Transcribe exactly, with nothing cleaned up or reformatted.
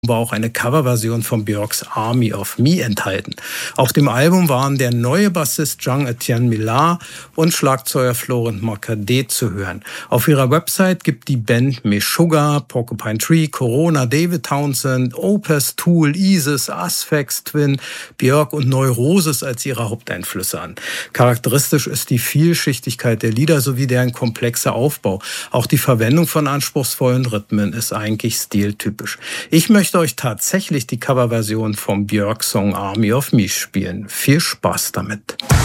war auch eine Coverversion von Björks Army of Me enthalten. Auf dem Album waren der neue Bassist Jean-Etienne Millard und Schlagzeuger Florent Marcadet zu hören. Auf ihrer Website gibt die Band Meshuggah, Porcupine Tree, Corona, David Townsend, Opus, Tool, Isis, Asphyx Twin, Björk und Neurosis als ihre Haupteinflüsse an. Charakteristisch ist die Vielschichtigkeit der Lieder sowie deren komplexer Aufbau. Auch die Verwendung von anspruchsvollen Rhythmen ist eigentlich stiltypisch. Ich möchte euch tatsächlich die Coverversion vom Björk-Song Army of Me spielen. Viel Spaß damit!